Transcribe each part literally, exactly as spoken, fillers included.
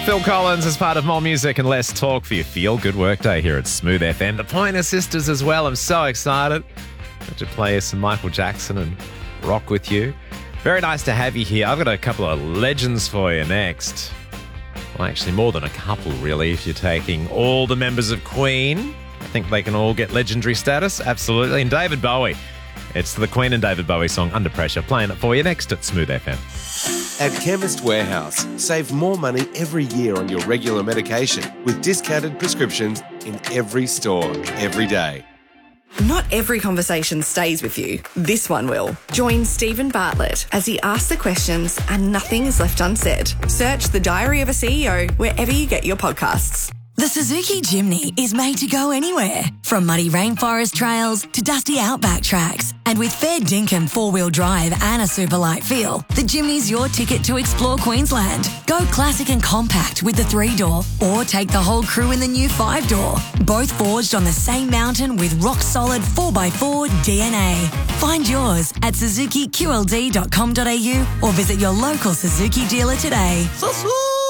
Phil Collins is part of More Music and Less Talk for your feel-good workday here at Smooth F M. The Pointer Sisters as well. I'm so excited to play some Michael Jackson and rock with you. Very nice to have you here. I've got a couple of legends for you next. Well, actually, more than a couple, really, if you're taking all the members of Queen. I think they can all get legendary status. Absolutely. And David Bowie. It's the Queen and David Bowie song, Under Pressure, playing it for you next at Smooth F M. At Chemist Warehouse, save more money every year on your regular medication with discounted prescriptions in every store, every day. Not every conversation stays with you. This one will. Join Stephen Bartlett as he asks the questions and nothing is left unsaid. Search The Diary of a C E O wherever you get your podcasts. The Suzuki Jimny is made to go anywhere, from muddy rainforest trails to dusty outback tracks. And with fair dinkum four-wheel drive and a super light feel, the Jimny's your ticket to explore Queensland. Go classic and compact with the three-door, or take the whole crew in the new five-door. Both forged on the same mountain with rock-solid four by four D N A. Find yours at suzuki q l d dot com dot a u or visit your local Suzuki dealer today. Suzuki!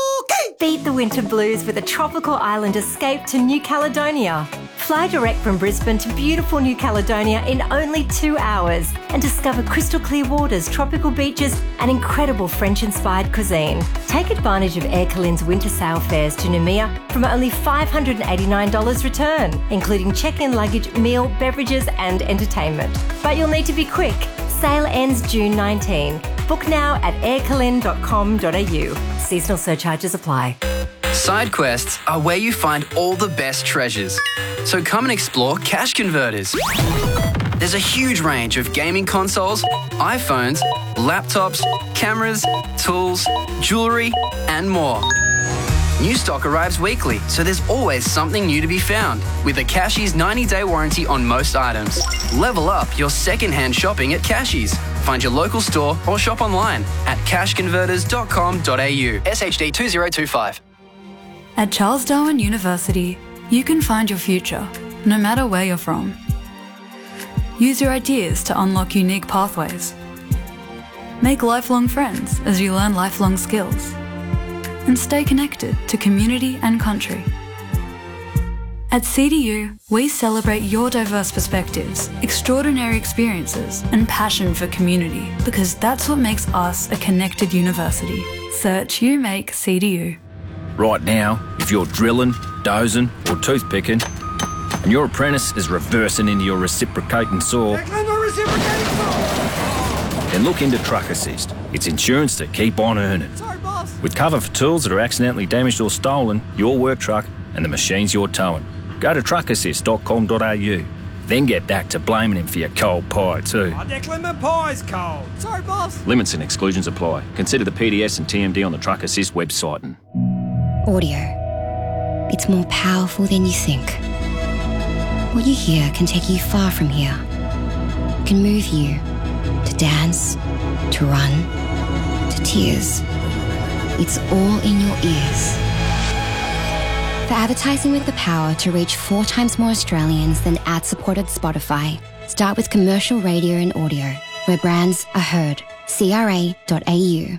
Beat the winter blues with a tropical island escape to New Caledonia. Fly direct from Brisbane to beautiful New Caledonia in only two hours and discover crystal clear waters, tropical beaches and incredible French-inspired cuisine. Take advantage of Air Calin's winter sail fares to Noumea from only five hundred eighty-nine dollars return, including check-in luggage, meal, beverages and entertainment. But you'll need to be quick. Sale ends June nineteenth. Book now at air calin dot com dot a u. Seasonal surcharges apply. Side quests are where you find all the best treasures. So come and explore Cash Converters. There's a huge range of gaming consoles, iPhones, laptops, cameras, tools, jewellery, and more. New stock arrives weekly, so there's always something new to be found. With a Cashies ninety-day warranty on most items. Level up your second-hand shopping at Cashies. Find your local store or shop online at cash converters dot com dot a u. S H D two zero two five. At Charles Darwin University, you can find your future, no matter where you're from. Use your ideas to unlock unique pathways. Make lifelong friends as you learn lifelong skills. And stay connected to community and country. At C D U, we celebrate your diverse perspectives, extraordinary experiences, and passion for community, because that's what makes us a connected university. Search You Make C D U. Right now, if you're drilling, dozing, or toothpicking, and your apprentice is reversing into your reciprocating saw, then look into Truck Assist. It's insurance to keep on earning. Sorry, boss. With cover for tools that are accidentally damaged or stolen, your work truck, and the machines you're towing. Go to truck assist dot com dot a u. Then get back to blaming him for your cold pie too. Oh, Declan, my pie's cold. Sorry, boss. Limits and exclusions apply. Consider the P D S and T M D on the Truck Assist website. And audio. It's more powerful than you think. What you hear can take you far from here. It can move you to dance, to run, to tears. It's all in your ears. For advertising with the power to reach four times more Australians than ad-supported Spotify, start with commercial radio and audio, where brands are heard. C R A dot a u.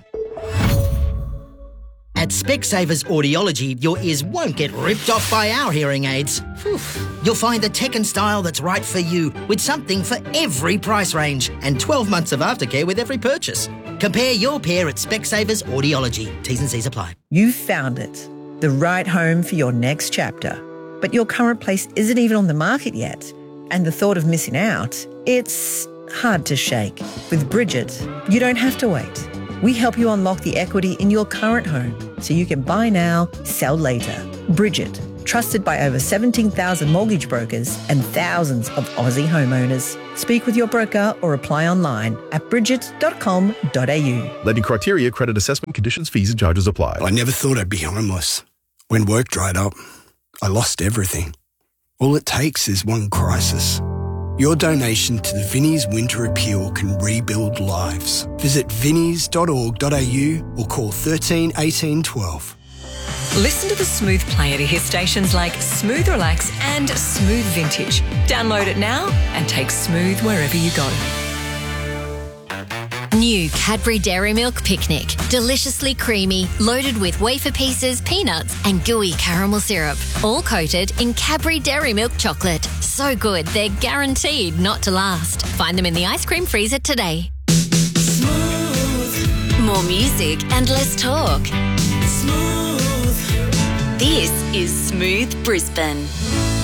At Specsavers Audiology, your ears won't get ripped off by our hearing aids. Whew. You'll find the tech and style that's right for you, with something for every price range and twelve months of aftercare with every purchase. Compare your pair at Specsavers Audiology. T's and C's apply. You've found it. The right home for your next chapter. But your current place isn't even on the market yet. And the thought of missing out, it's hard to shake. With Bridget, you don't have to wait. We help you unlock the equity in your current home so you can buy now, sell later. Bridget, trusted by over seventeen thousand mortgage brokers and thousands of Aussie homeowners. Speak with your broker or apply online at bridget dot com dot a u. Lending criteria, credit assessment, conditions, fees and charges apply. I never thought I'd be homeless. When work dried up, I lost everything. All it takes is one crisis. Your donation to the Vinnie's Winter Appeal can rebuild lives. Visit vinnies dot org dot a u or call thirteen eighteen twelve. Listen to the Smooth player to hear stations like Smooth Relax and Smooth Vintage. Download it now and take Smooth wherever you go. New Cadbury Dairy Milk Picnic. Deliciously creamy, loaded with wafer pieces, peanuts and gooey caramel syrup. All coated in Cadbury Dairy Milk chocolate. So good, they're guaranteed not to last. Find them in the ice cream freezer today. Smooth. More music and less talk. Smooth. This is Smooth Brisbane.